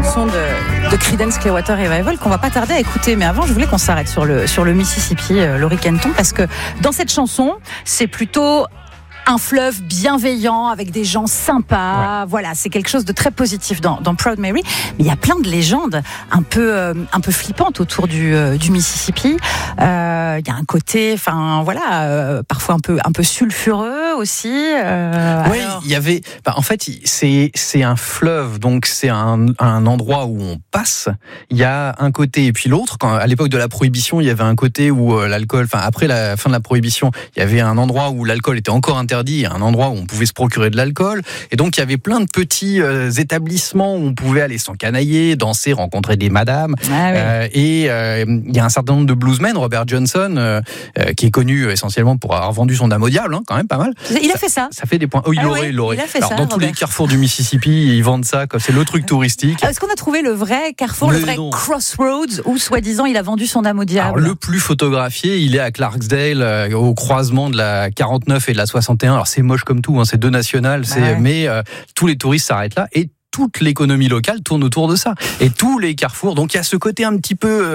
chanson de Creedence Clearwater Revival qu'on va pas tarder à écouter. Mais avant, je voulais qu'on s'arrête sur le Mississippi, Laurie Kenton, parce que dans cette chanson, c'est plutôt un fleuve bienveillant avec des gens sympas. Ouais. Voilà, c'est quelque chose de très positif dans Proud Mary. Mais il y a plein de légendes un peu flippantes autour du Mississippi. Il y a un côté, parfois un peu sulfureux aussi. Oui, il y avait. En fait, c'est un fleuve, donc c'est un endroit où on passe. Il y a un côté et puis l'autre. À l'époque de la prohibition, il y avait un côté où l'alcool. Après la fin de la prohibition, il y avait un endroit où l'alcool était encore interdit, un endroit où on pouvait se procurer de l'alcool, et donc il y avait plein de petits établissements où on pouvait aller s'encanailler, danser, rencontrer des madames. Il y a un certain nombre de bluesmen, Robert Johnson, qui est connu essentiellement pour avoir vendu son âme au diable, quand même pas mal. Il a fait ça. Ça fait des points. Oh, il l'aurait. Il a fait Alors, ça, dans tous les carrefours du Mississippi, ils vendent ça, c'est le truc touristique. Est-ce qu'on a trouvé le vrai carrefour, le vrai Crossroads, où soi-disant il a vendu son âme au diable? Alors, le plus photographié, il est à Clarksdale, au croisement de la 49 et de la 61. Alors c'est moche comme tout, c'est 2 nationales, mais tous les touristes s'arrêtent là et toute l'économie locale tourne autour de ça. Et tous les carrefours, donc il y a ce côté un petit peu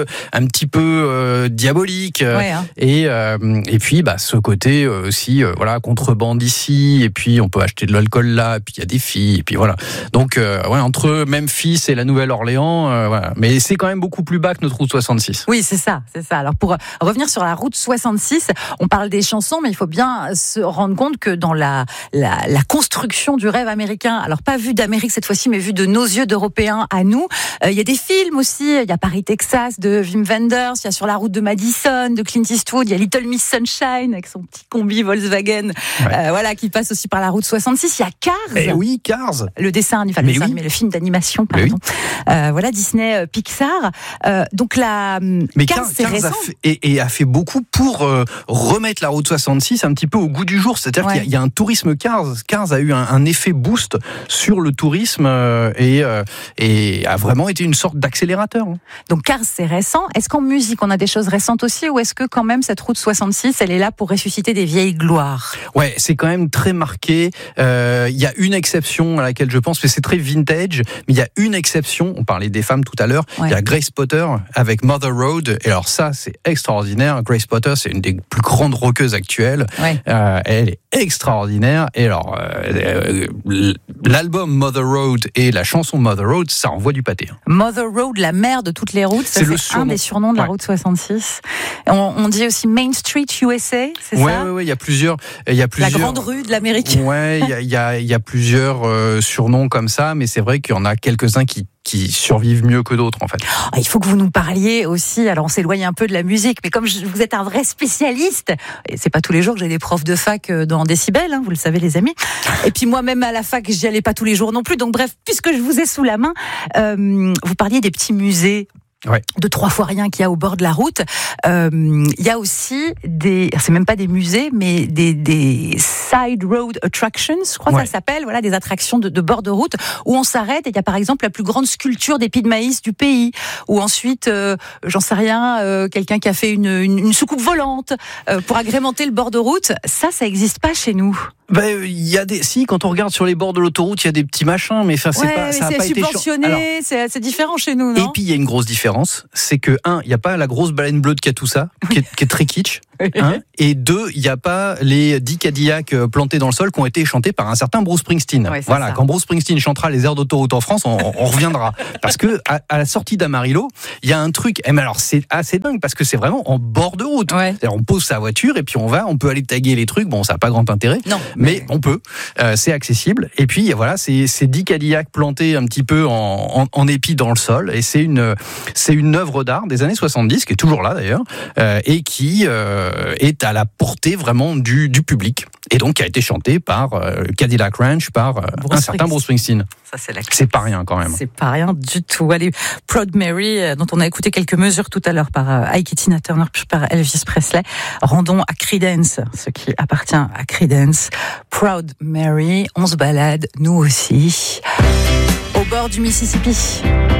diabolique, et puis ce côté aussi contrebande ici, et puis on peut acheter de l'alcool là, et puis il y a des filles, et puis voilà. Donc entre Memphis et la Nouvelle-Orléans, mais c'est quand même beaucoup plus bas que notre route 66. Oui, c'est ça. Alors pour revenir sur la route 66, on parle des chansons, mais il faut bien se rendre compte que dans la construction du rêve américain, alors pas vu d'Amérique cette fois-ci, mais vu de nos yeux d'Européens à nous. Il y a des films aussi, il y a Paris, Texas de Wim Wenders, il y a Sur la route de Madison de Clint Eastwood, il y a Little Miss Sunshine avec son petit combi Volkswagen, qui passe aussi par la route 66. Il y a Cars. Eh oui, Cars. Le dessin, mais le film d'animation, pardon. Disney Pixar. Mais Cars c'est récent. A fait beaucoup pour remettre la route 66 un petit peu au goût du jour. C'est-à-dire qu'il y a un tourisme Cars. Cars a eu un effet boost sur le tourisme et a vraiment été une sorte d'accélérateur. Donc Cars, c'est récent. Est-ce qu'en musique, on a des choses récentes aussi, ou est-ce que quand même cette route 66, elle est là pour ressusciter des vieilles gloires? Ouais, c'est quand même très marqué. Il y a une exception à laquelle je pense, mais c'est très vintage, mais il y a une exception, on parlait des femmes tout à l'heure, il y a Grace Potter avec Mother Road, et alors ça, c'est extraordinaire. Grace Potter, c'est une des plus grandes rockeuses actuelles. Elle est extraordinaire, et alors l'album Mother Road et la chanson Mother Road, ça envoie du pâté. Mother Road, la mère de toutes les routes, c'est un des surnoms de la route 66. On dit aussi Main Street USA, c'est ça? Oui, il y a plusieurs. La grande rue de l'Amérique. Ouais, il y a plusieurs surnoms comme ça, mais c'est vrai qu'il y en a quelques-uns qui survivent mieux que d'autres, en fait. Il faut que vous nous parliez aussi, alors on s'éloigne un peu de la musique, mais comme vous êtes un vrai spécialiste, et c'est pas tous les jours que j'ai des profs de fac dans Décibel, vous le savez les amis, et puis moi-même à la fac, j'y allais pas tous les jours non plus, donc bref, puisque je vous ai sous la main, vous parliez des petits musées de 3 fois rien qu'il y a au bord de la route. Il y a aussi c'est même pas des musées, mais des side road attractions, je crois que ça s'appelle, des attractions de bord de route, où on s'arrête et il y a par exemple la plus grande sculpture d'épis de maïs du pays, ou ensuite, j'en sais rien, quelqu'un qui a fait une soucoupe volante pour agrémenter le bord de route. Ça existe pas chez nous. Il y a quand on regarde sur les bords de l'autoroute, il y a des petits machins, mais ça a pas été subventionné, c'est différent chez nous, non? Et puis il y a une grosse différence, c'est que il y a pas la grosse baleine bleue de Katusha, qui est très kitsch, et 2, il y a pas les 10 Cadillacs plantés dans le sol qui ont été chantés par un certain Bruce Springsteen. Quand Bruce Springsteen chantera les airs d'autoroute en France, on reviendra, parce que à la sortie d'Amarillo, il y a un truc. Mais alors c'est assez dingue parce que c'est vraiment en bord de route. C'est-à-dire, on pose sa voiture et puis on peut aller taguer les trucs. Bon, ça n'a pas grand intérêt. Non. Mais on peut, c'est accessible. Et puis c'est 10 Cadillacs plantés un petit peu en épis dans le sol. Et c'est une œuvre d'art des années 70 qui est toujours là d'ailleurs, et qui est à la portée vraiment du public. Et donc qui a été chantée par Cadillac Ranch, par un certain Bruce Springsteen. Ça, c'est pas rien quand même. C'est pas rien du tout. Allez, Proud Mary, dont on a écouté quelques mesures tout à l'heure par Ike et Tina Turner, puis par Elvis Presley. Rendons à Creedence ce qui appartient à Creedence. Proud Mary, on se balade, nous aussi, au bord du Mississippi.